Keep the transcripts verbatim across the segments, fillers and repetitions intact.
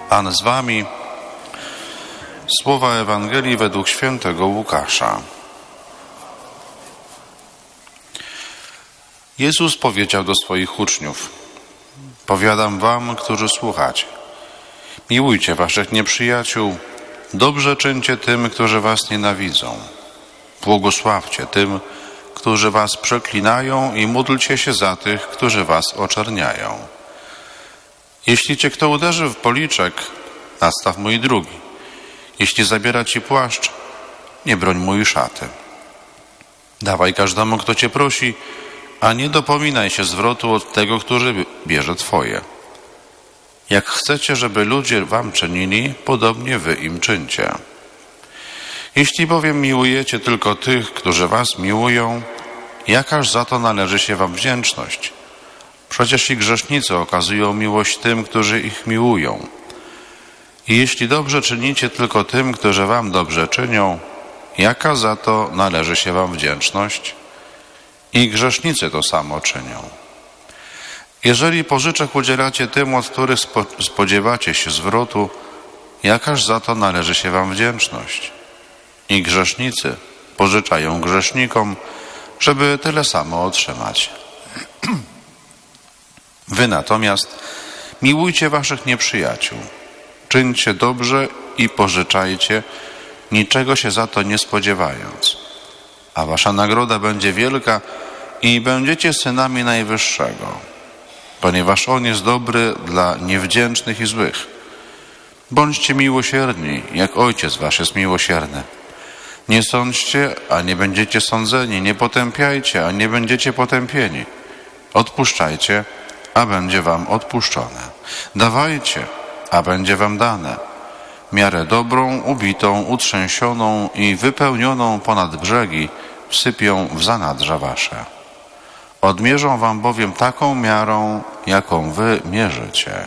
Pan z wami. Słowa Ewangelii według świętego Łukasza. Jezus powiedział do swoich uczniów: powiadam wam, którzy słuchacie, miłujcie waszych nieprzyjaciół, dobrze czyńcie tym, którzy was nienawidzą, błogosławcie tym, którzy was przeklinają, i módlcie się za tych, którzy was oczerniają. Jeśli cię kto uderzy w policzek, nastaw mu i drugi. Jeśli zabiera ci płaszcz, nie broń mu i szaty. Dawaj każdemu, kto cię prosi, a nie dopominaj się zwrotu od tego, który bierze twoje. Jak chcecie, żeby ludzie wam czynili, podobnie wy im czyńcie. Jeśli bowiem miłujecie tylko tych, którzy was miłują, jakaż za to należy się wam wdzięczność? Przecież i grzesznicy okazują miłość tym, którzy ich miłują. I jeśli dobrze czynicie tylko tym, którzy wam dobrze czynią, jaka za to należy się wam wdzięczność? I grzesznicy to samo czynią. Jeżeli pożyczek udzielacie tym, od których spodziewacie się zwrotu, jakaż za to należy się wam wdzięczność? I grzesznicy pożyczają grzesznikom, żeby tyle samo otrzymać. Wy natomiast miłujcie waszych nieprzyjaciół, czyńcie dobrze i pożyczajcie, niczego się za to nie spodziewając, a wasza nagroda będzie wielka i będziecie synami Najwyższego, ponieważ On jest dobry dla niewdzięcznych i złych. Bądźcie miłosierni, jak Ojciec wasz jest miłosierny. Nie sądźcie, a nie będziecie sądzeni, nie potępiajcie, a nie będziecie potępieni. Odpuszczajcie, a będzie wam odpuszczone. Dawajcie, a będzie wam dane. Miarę dobrą, ubitą, utrzęsioną i wypełnioną ponad brzegi wsypią w zanadrza wasze. Odmierzą wam bowiem taką miarą, jaką wy mierzycie.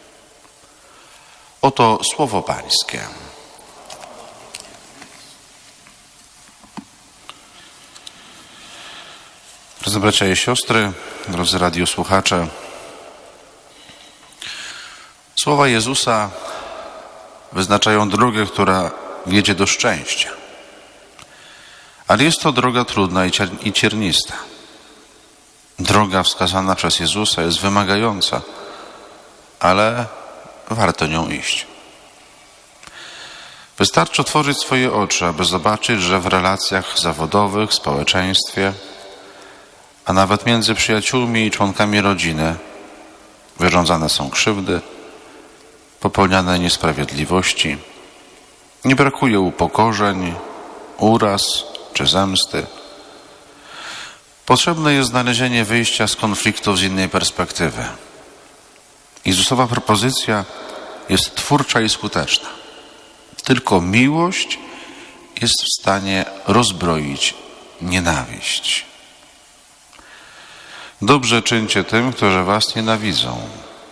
Oto słowo Pańskie. Drodzy bracia i siostry, drodzy radiosłuchacze, słowa Jezusa wyznaczają drogę, która wiedzie do szczęścia. Ale jest to droga trudna i, cier- i ciernista. Droga wskazana przez Jezusa jest wymagająca, ale warto nią iść. Wystarczy otworzyć swoje oczy, aby zobaczyć, że w relacjach zawodowych, w społeczeństwie, a nawet między przyjaciółmi i członkami rodziny wyrządzane są krzywdy, popełniane niesprawiedliwości, nie brakuje upokorzeń, uraz czy zemsty. Potrzebne jest znalezienie wyjścia z konfliktów z innej perspektywy. Jezusowa propozycja jest twórcza i skuteczna. Tylko miłość jest w stanie rozbroić nienawiść. Dobrze czyńcie tym, którzy was nienawidzą.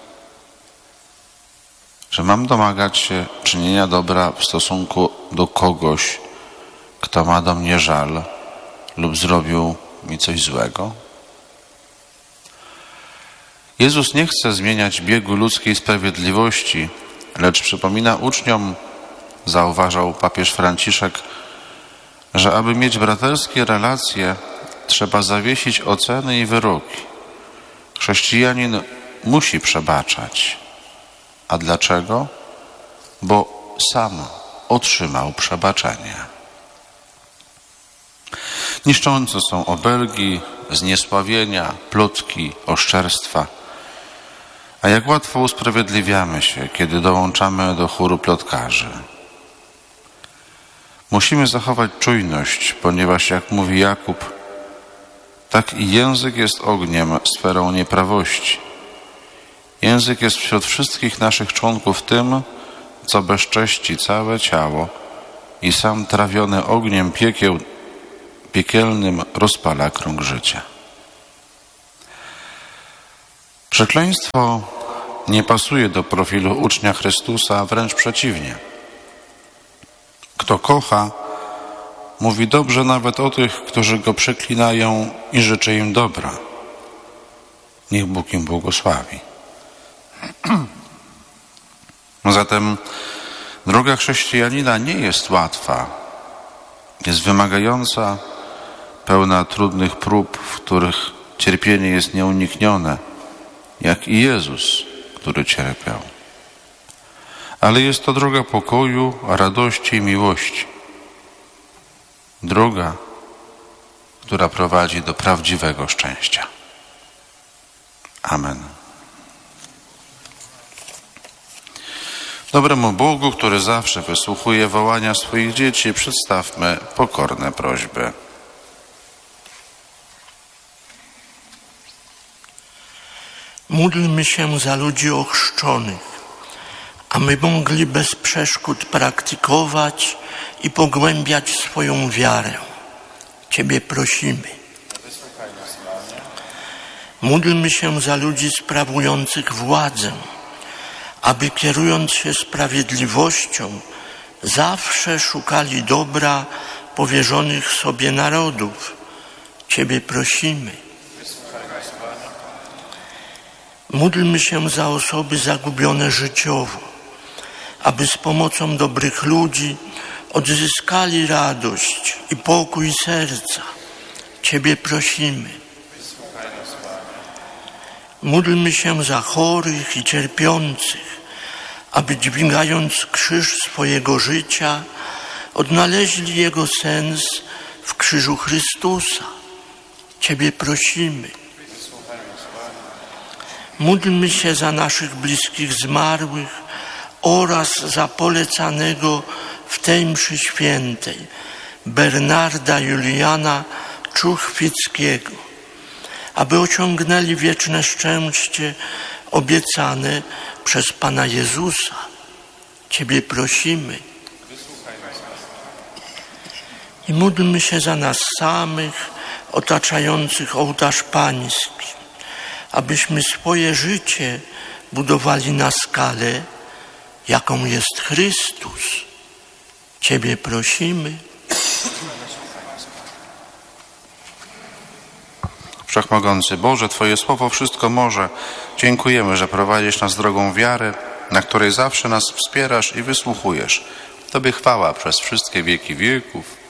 Że mam domagać się czynienia dobra w stosunku do kogoś, kto ma do mnie żal lub zrobił mi coś złego? Jezus nie chce zmieniać biegu ludzkiej sprawiedliwości, lecz przypomina uczniom, zauważał papież Franciszek, że aby mieć braterskie relacje, trzeba zawiesić oceny i wyroki. Chrześcijanin musi przebaczać. A dlaczego? Bo sam otrzymał przebaczenie. Niszczące są obelgi, zniesławienia, plotki, oszczerstwa. A jak łatwo usprawiedliwiamy się, kiedy dołączamy do chóru plotkarzy. Musimy zachować czujność, ponieważ jak mówi Jakub, tak i język jest ogniem, sferą nieprawości. Język jest wśród wszystkich naszych członków tym, co bezcześci całe ciało i sam trawiony ogniem piekieł, piekielnym rozpala krąg życia. Przekleństwo nie pasuje do profilu ucznia Chrystusa, a wręcz przeciwnie. Kto kocha, mówi dobrze nawet o tych, którzy go przeklinają i życzy im dobra. Niech Bóg im błogosławi. Zatem droga chrześcijanina nie jest łatwa. Jest wymagająca, pełna trudnych prób, w których cierpienie jest nieuniknione, jak i Jezus, który cierpiał. Ale jest to droga pokoju, radości i miłości. Droga, która prowadzi do prawdziwego szczęścia. Amen. Dobremu Bogu, który zawsze wysłuchuje wołania swoich dzieci, przedstawmy pokorne prośby. Módlmy się za ludzi ochrzczonych, aby mogli bez przeszkód praktykować i pogłębiać swoją wiarę. Ciebie prosimy. Módlmy się za ludzi sprawujących władzę, aby kierując się sprawiedliwością, zawsze szukali dobra powierzonych sobie narodów. Ciebie prosimy. Módlmy się za osoby zagubione życiowo, aby z pomocą dobrych ludzi odzyskali radość i pokój serca. Ciebie prosimy. Módlmy się za chorych i cierpiących, aby dźwigając krzyż swojego życia, odnaleźli jego sens w krzyżu Chrystusa. Ciebie prosimy. Módlmy się za naszych bliskich zmarłych oraz za polecanego w tej mszy świętej Bernarda Juliana Czuchwickiego, aby osiągnęli wieczne szczęście obiecane przez Pana Jezusa. Ciebie prosimy. I módlmy się za nas samych, otaczających ołtarz Pański, abyśmy swoje życie budowali na skalę, jaką jest Chrystus. Ciebie prosimy. Wszechmogący Boże, Twoje słowo wszystko może. Dziękujemy, że prowadzisz nas drogą wiary, na której zawsze nas wspierasz i wysłuchujesz. Tobie chwała przez wszystkie wieki wieków.